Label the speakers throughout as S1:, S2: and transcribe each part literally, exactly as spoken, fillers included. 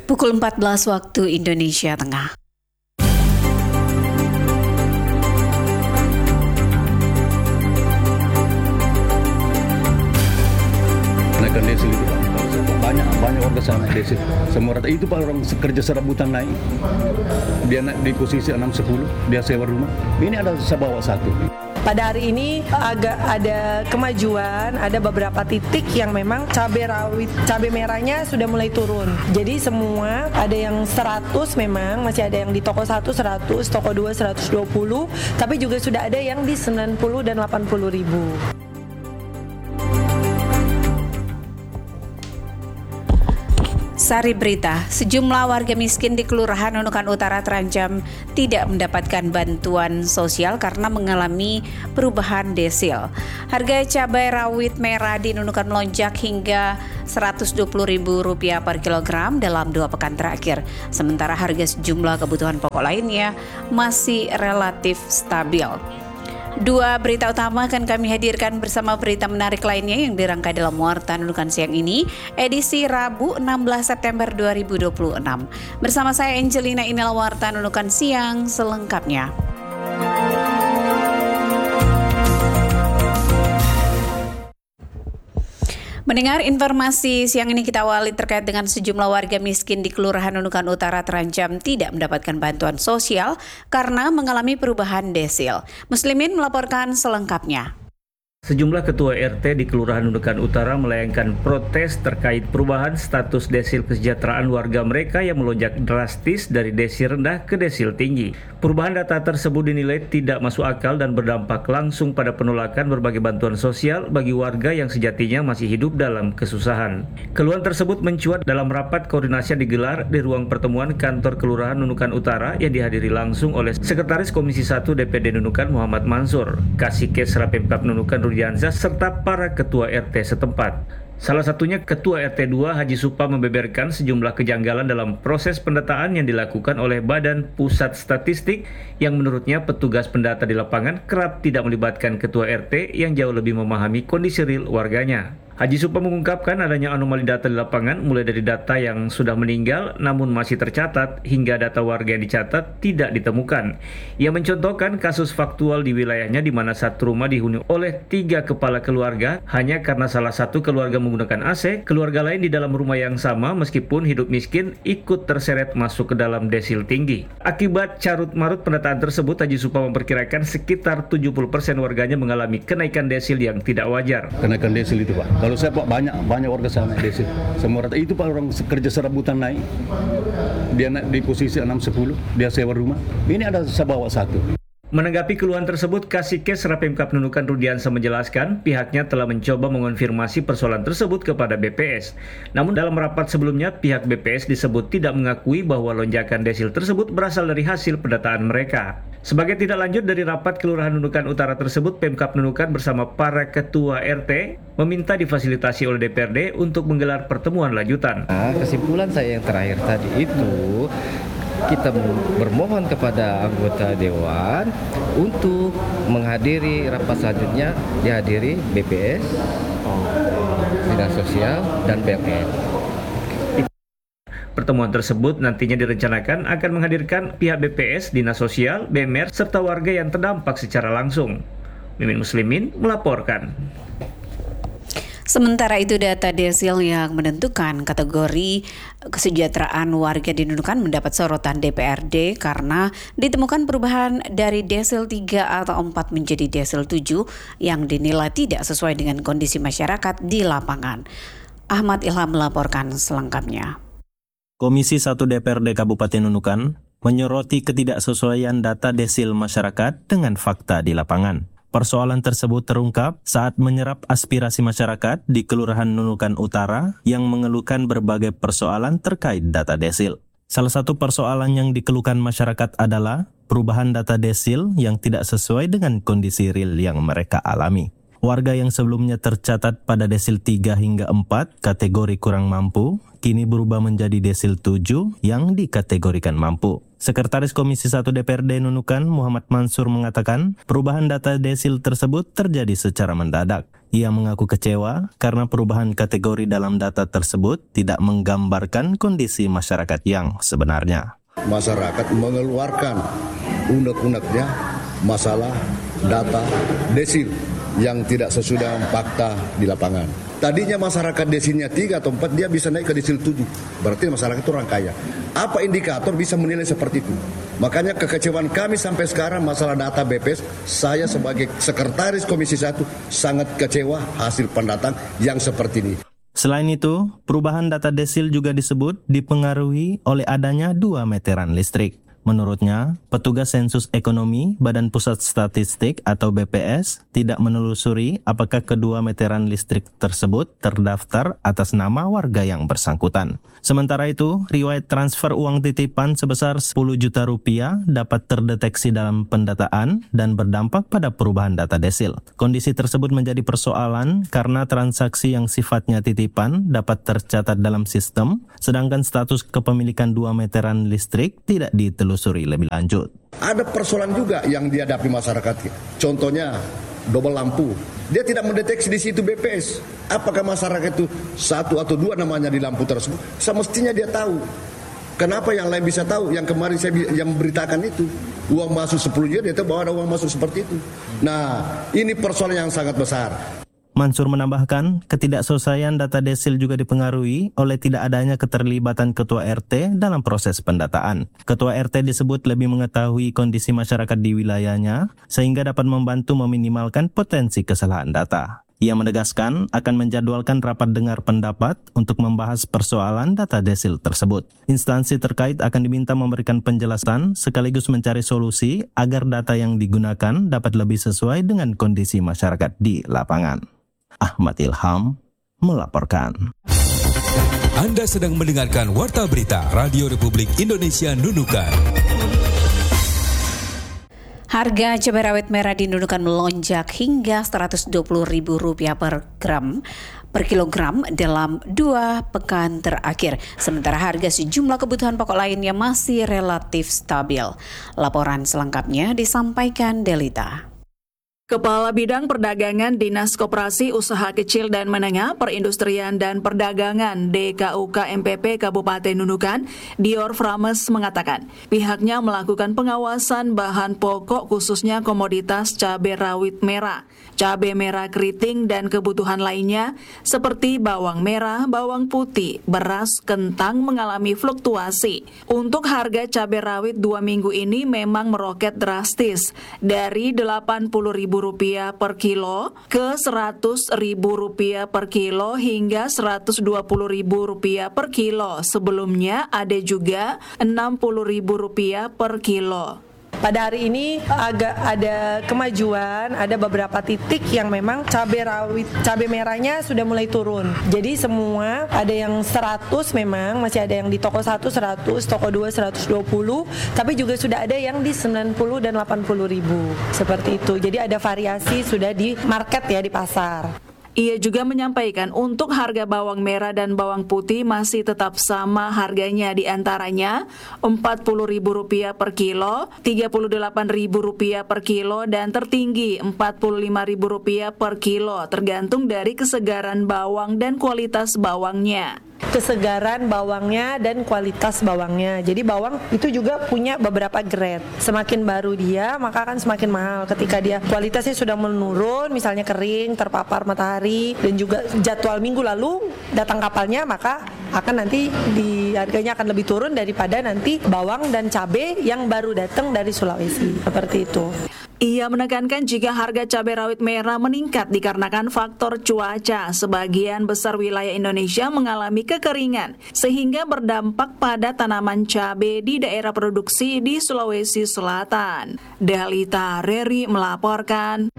S1: Pukul empat belas waktu Indonesia Tengah.
S2: Kenaikan desil itu Pak, banyak banyak warga sana desil. Semua rata itu Pak, orang kerja serabutan naik. Dia naik di posisi enam sepuluh, dia sewa rumah. Ini ada saya bawa satu.
S3: Pada hari ini agak ada kemajuan, ada beberapa titik yang memang cabai rawit, cabai merahnya sudah mulai turun. Jadi semua ada yang seratus memang, masih ada yang di toko satu seratus, toko dua seratus dua puluh, tapi juga sudah ada yang di sembilan puluh dan delapan puluh ribu.
S1: Sari berita, sejumlah warga miskin di Kelurahan Nunukan Utara terancam tidak mendapatkan bantuan sosial karena mengalami perubahan desil. Harga cabai rawit merah di Nunukan melonjak hingga seratus dua puluh ribu rupiah per kilogram dalam dua pekan terakhir. Sementara harga sejumlah kebutuhan pokok lainnya masih relatif stabil. Dua berita utama akan kami hadirkan bersama berita menarik lainnya yang dirangkai dalam Warta Nunukan siang ini, edisi Rabu enam belas September dua ribu dua puluh enam. Bersama saya Angelina, inilah Warta Nunukan siang selengkapnya. Mendengar informasi siang ini kita awali terkait dengan sejumlah warga miskin di Kelurahan Nunukan Utara terancam tidak mendapatkan bantuan sosial karena mengalami perubahan desil. Muslimin melaporkan selengkapnya.
S4: Sejumlah ketua R T di Kelurahan Nunukan Utara melayangkan protes terkait perubahan status desil kesejahteraan warga mereka yang melonjak drastis dari desil rendah ke desil tinggi. Perubahan data tersebut dinilai tidak masuk akal dan berdampak langsung pada penolakan berbagai bantuan sosial bagi warga yang sejatinya masih hidup dalam kesusahan. Keluhan tersebut mencuat dalam rapat koordinasi yang digelar di ruang pertemuan kantor Kelurahan Nunukan Utara yang dihadiri langsung oleh Sekretaris Komisi satu D P D Nunukan Muhammad Mansur, Kasikes Rapemkab Nunukan Rudiansyah, serta para ketua R T setempat. Salah satunya Ketua R T dua Haji Supa membeberkan sejumlah kejanggalan dalam proses pendataan yang dilakukan oleh Badan Pusat Statistik yang menurutnya petugas pendata di lapangan kerap tidak melibatkan Ketua R T yang jauh lebih memahami kondisi real warganya. Haji Supa mengungkapkan adanya anomali data di lapangan mulai dari data yang sudah meninggal namun masih tercatat hingga data warga yang dicatat tidak ditemukan. Ia mencontohkan kasus faktual di wilayahnya di mana satu rumah dihuni oleh tiga kepala keluarga hanya karena salah satu keluarga menggunakan A C, keluarga lain di dalam rumah yang sama meskipun hidup miskin ikut terseret masuk ke dalam desil tinggi. Akibat carut-marut pendataan tersebut, Haji Supa memperkirakan sekitar tujuh puluh persen warganya mengalami kenaikan desil yang tidak wajar.
S2: Kenaikan desil itu Pak, kalau saya Pak banyak banyak warga sana desil. Semua rata itu Pak, orang kerja serabutan naik. Dia naik di posisi enam sepuluh, dia sewa rumah. Ini ada saya bawa satu.
S4: Menanggapi keluhan tersebut, Kasikes Rapemkab Nunukan Rudiansyah menjelaskan pihaknya telah mencoba mengonfirmasi persoalan tersebut kepada B P S. Namun dalam rapat sebelumnya, pihak B P S disebut tidak mengakui bahwa lonjakan desil tersebut berasal dari hasil pendataan mereka. Sebagai tindak lanjut dari rapat Kelurahan Nunukan Utara tersebut, Pemkab Nunukan bersama para ketua R T meminta difasilitasi oleh D P R D untuk menggelar pertemuan lanjutan.
S5: Nah, kesimpulan saya yang terakhir tadi itu, kita bermohon kepada anggota Dewan untuk menghadiri rapat selanjutnya, dihadiri B P S, Dinas Sosial, dan B P N.
S4: Pertemuan tersebut nantinya direncanakan akan menghadirkan pihak B P S, Dinas Sosial, B M R, serta warga yang terdampak secara langsung. Mimin Muslimin melaporkan.
S1: Sementara itu data desil yang menentukan kategori kesejahteraan warga di Nunukan mendapat sorotan D P R D karena ditemukan perubahan dari desil tiga atau empat menjadi desil tujuh yang dinilai tidak sesuai dengan kondisi masyarakat di lapangan. Ahmad Ilham melaporkan selengkapnya.
S6: Komisi satu D P R D Kabupaten Nunukan menyoroti ketidaksesuaian data desil masyarakat dengan fakta di lapangan. Persoalan tersebut terungkap saat menyerap aspirasi masyarakat di Kelurahan Nunukan Utara yang mengeluhkan berbagai persoalan terkait data desil. Salah satu persoalan yang dikeluhkan masyarakat adalah perubahan data desil yang tidak sesuai dengan kondisi real yang mereka alami. Warga yang sebelumnya tercatat pada desil tiga hingga empat kategori kurang mampu, kini berubah menjadi desil tujuh yang dikategorikan mampu. Sekretaris Komisi satu D P R D Nunukan, Muhammad Mansur mengatakan, perubahan data desil tersebut terjadi secara mendadak. Ia mengaku kecewa karena perubahan kategori dalam data tersebut tidak menggambarkan kondisi masyarakat yang sebenarnya.
S7: Masyarakat mengeluarkan unek-uneknya masalah data desil yang tidak sesuai dengan fakta di lapangan. Tadinya masyarakat desilnya tiga atau empat, dia bisa naik ke desil tujuh. Berarti masyarakat itu orang kaya. Apa indikator bisa menilai seperti itu? Makanya kekecewaan kami sampai sekarang masalah data B P S, saya sebagai sekretaris Komisi satu sangat kecewa hasil pendatang yang seperti ini.
S6: Selain itu, perubahan data desil juga disebut dipengaruhi oleh adanya dua meteran listrik. Menurutnya, petugas sensus ekonomi Badan Pusat Statistik atau B P S tidak menelusuri apakah kedua meteran listrik tersebut terdaftar atas nama warga yang bersangkutan. Sementara itu, riwayat transfer uang titipan sebesar sepuluh juta rupiah dapat terdeteksi dalam pendataan dan berdampak pada perubahan data desil. Kondisi tersebut menjadi persoalan karena transaksi yang sifatnya titipan dapat tercatat dalam sistem, sedangkan status kepemilikan dua meteran listrik tidak ditelusuri lebih lanjut.
S7: Ada persoalan juga yang dihadapi masyarakat. Contohnya double lampu. Dia tidak mendeteksi di situ B P S. Apakah masyarakat itu satu atau dua namanya di lampu tersebut? Semestinya dia tahu. Kenapa yang lain bisa tahu? Yang kemarin saya yang memberitakan itu uang masuk sepuluh juta, dia tahu bahwa ada uang masuk seperti itu. Nah, ini persoalan yang sangat besar.
S6: Mansur menambahkan, ketidakselesaian data desil juga dipengaruhi oleh tidak adanya keterlibatan Ketua R T dalam proses pendataan. Ketua R T disebut lebih mengetahui kondisi masyarakat di wilayahnya, sehingga dapat membantu meminimalkan potensi kesalahan data. Ia menegaskan akan menjadwalkan rapat dengar pendapat untuk membahas persoalan data desil tersebut. Instansi terkait akan diminta memberikan penjelasan sekaligus mencari solusi agar data yang digunakan dapat lebih sesuai dengan kondisi masyarakat di lapangan. Ahmad Ilham melaporkan.
S8: Anda sedang mendengarkan Warta Berita Radio Republik Indonesia Nunukan.
S1: Harga cabai rawit merah di Nunukan melonjak hingga seratus dua puluh ribu rupiah per gram per kilogram dalam dua pekan terakhir. Sementara harga sejumlah kebutuhan pokok lainnya masih relatif stabil. Laporan selengkapnya disampaikan Delita.
S9: Kepala Bidang Perdagangan Dinas Koperasi Usaha Kecil dan Menengah Perindustrian dan Perdagangan D K U K M P P Kabupaten Nunukan, Dior Frames mengatakan, pihaknya melakukan pengawasan bahan pokok khususnya komoditas cabai rawit merah, cabai merah keriting dan kebutuhan lainnya seperti bawang merah, bawang putih, beras, kentang mengalami fluktuasi. Untuk harga cabai rawit dua minggu ini memang meroket drastis dari delapan puluh ribu rupiah per kilo ke seratus ribu rupiah per kilo hingga seratus dua puluh ribu rupiah per kilo. Sebelumnya ada juga enam puluh ribu rupiah per kilo.
S3: Pada hari ini agak ada kemajuan, ada beberapa titik yang memang cabai rawit, cabai merahnya sudah mulai turun. Jadi semua ada yang seratus memang, masih ada yang di toko satu seratus, toko dua seratus dua puluh, tapi juga sudah ada yang di sembilan puluh dan delapan puluh ribu. Seperti itu. Jadi ada variasi sudah di market ya, di pasar.
S9: Ia juga menyampaikan untuk harga bawang merah dan bawang putih masih tetap sama harganya, di antaranya empat puluh ribu rupiah per kilo, tiga puluh delapan ribu rupiah per kilo, dan tertinggi empat puluh lima ribu rupiah per kilo, tergantung dari kesegaran bawang dan kualitas bawangnya.
S3: Kesegaran bawangnya dan kualitas bawangnya. Jadi bawang itu juga punya beberapa grade. Semakin baru dia, maka akan semakin mahal. Ketika dia kualitasnya sudah menurun, misalnya kering, terpapar matahari, dan juga jadwal minggu lalu datang kapalnya, maka akan nanti di harganya akan lebih turun daripada nanti bawang dan cabai yang baru datang dari Sulawesi. Seperti itu.
S9: Ia menekankan jika harga cabai rawit merah meningkat dikarenakan faktor cuaca. Sebagian besar wilayah Indonesia mengalami kekeringan sehingga berdampak pada tanaman cabai di daerah produksi di Sulawesi Selatan. Dalita Reri melaporkan.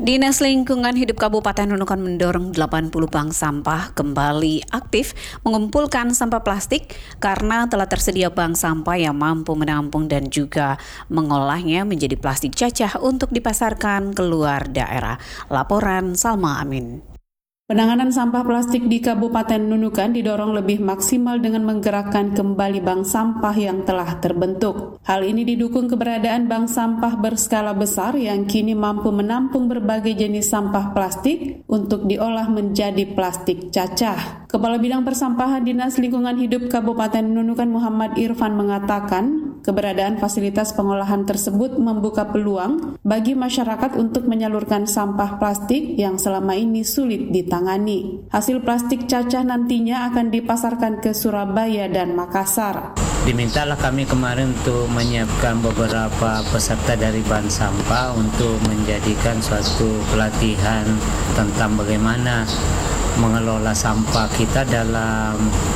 S1: Dinas Lingkungan Hidup Kabupaten Nunukan mendorong delapan puluh bank sampah kembali aktif mengumpulkan sampah plastik karena telah tersedia bank sampah yang mampu menampung dan juga mengolahnya menjadi plastik cacah untuk dipasarkan keluar daerah. Laporan Salma Amin.
S10: Penanganan sampah plastik di Kabupaten Nunukan didorong lebih maksimal dengan menggerakkan kembali bank sampah yang telah terbentuk. Hal ini didukung keberadaan bank sampah berskala besar yang kini mampu menampung berbagai jenis sampah plastik untuk diolah menjadi plastik cacah. Kepala Bidang Persampahan Dinas Lingkungan Hidup Kabupaten Nunukan Muhammad Irfan mengatakan, keberadaan fasilitas pengolahan tersebut membuka peluang bagi masyarakat untuk menyalurkan sampah plastik yang selama ini sulit ditangani. Hasil plastik cacah nantinya akan dipasarkan ke Surabaya dan Makassar.
S11: Dimintalah kami kemarin untuk menyiapkan beberapa peserta dari bank sampah untuk menjadikan suatu pelatihan tentang bagaimana mengelola sampah kita dalam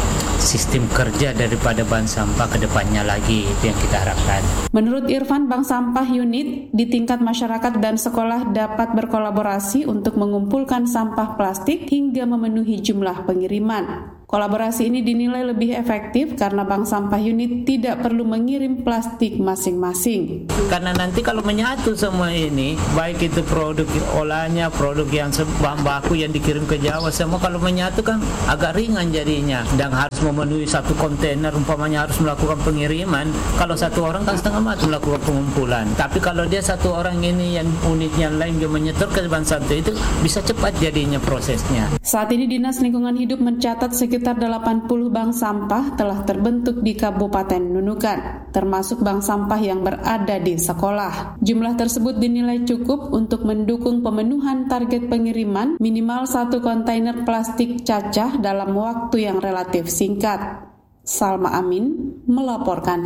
S11: sistem kerja daripada bank sampah ke depannya lagi, itu yang kita harapkan.
S10: Menurut Irfan, bank sampah unit di tingkat masyarakat dan sekolah dapat berkolaborasi untuk mengumpulkan sampah plastik hingga memenuhi jumlah pengiriman. Kolaborasi ini dinilai lebih efektif karena bank sampah unit tidak perlu mengirim plastik masing-masing.
S11: Karena nanti kalau menyatu semua ini, baik itu produk olahnya, produk yang bahan baku yang dikirim ke Jawa, semua kalau menyatu kan agak ringan jadinya. Dan harus memenuhi satu kontainer, umpamanya harus melakukan pengiriman. Kalau satu orang kan setengah mati melakukan pengumpulan. Tapi kalau dia satu orang ini yang unitnya lain dia menyetor ke bank sampah itu bisa cepat jadinya prosesnya.
S10: Saat ini Dinas Lingkungan Hidup mencatat sekitar Sekitar delapan puluh bank sampah telah terbentuk di Kabupaten Nunukan, termasuk bank sampah yang berada di sekolah. Jumlah tersebut dinilai cukup untuk mendukung pemenuhan target pengiriman minimal satu kontainer plastik cacah dalam waktu yang relatif singkat. Salma Amin melaporkan.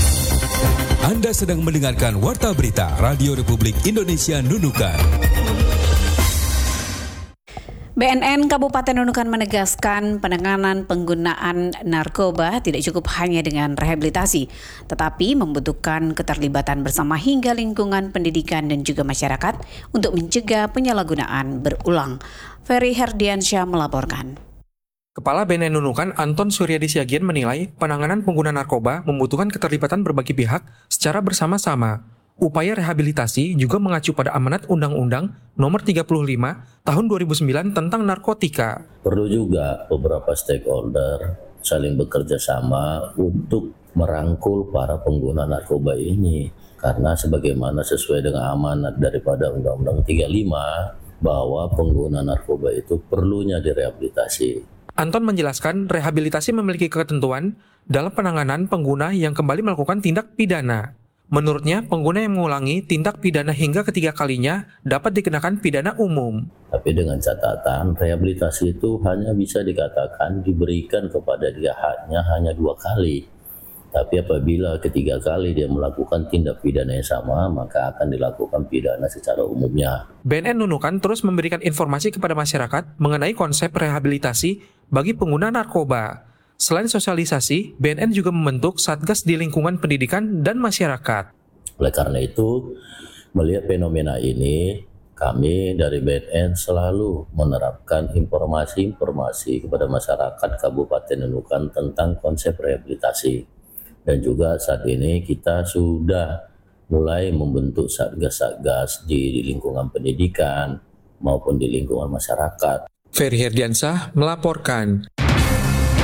S8: Anda sedang mendengarkan Warta Berita Radio Republik Indonesia Nunukan.
S1: B N N Kabupaten Nunukan menegaskan penanganan penggunaan narkoba tidak cukup hanya dengan rehabilitasi, tetapi membutuhkan keterlibatan bersama hingga lingkungan pendidikan dan juga masyarakat untuk mencegah penyalahgunaan berulang. Ferry Herdiansyah melaporkan.
S12: Kepala B N N Nunukan Anton Suryadi Siagian menilai penanganan pengguna narkoba membutuhkan keterlibatan berbagai pihak secara bersama-sama. Upaya rehabilitasi juga mengacu pada amanat Undang-Undang Nomor tiga puluh lima Tahun dua ribu sembilan tentang narkotika.
S13: Perlu juga beberapa stakeholder saling bekerja sama untuk merangkul para pengguna narkoba ini. Karena sebagaimana sesuai dengan amanat daripada Undang-Undang tiga puluh lima bahwa pengguna narkoba itu perlunya direhabilitasi.
S12: Anton menjelaskan rehabilitasi memiliki ketentuan dalam penanganan pengguna yang kembali melakukan tindak pidana. Menurutnya, pengguna yang mengulangi tindak pidana hingga ketiga kalinya dapat dikenakan pidana umum.
S13: Tapi dengan catatan, rehabilitasi itu hanya bisa dikatakan diberikan kepada dia haknya hanya dua kali. Tapi apabila ketiga kali dia melakukan tindak pidana yang sama, maka akan dilakukan pidana secara umumnya.
S12: B N N Nunukan terus memberikan informasi kepada masyarakat mengenai konsep rehabilitasi bagi pengguna narkoba. Selain sosialisasi, B N N juga membentuk Satgas di lingkungan pendidikan dan masyarakat.
S13: Oleh karena itu, melihat fenomena ini, kami dari B N N selalu menerapkan informasi-informasi kepada masyarakat Kabupaten Nunukan tentang konsep rehabilitasi. Dan juga saat ini kita sudah mulai membentuk Satgas-Satgas di lingkungan pendidikan maupun di lingkungan masyarakat.
S12: Ferry Herdiansyah melaporkan.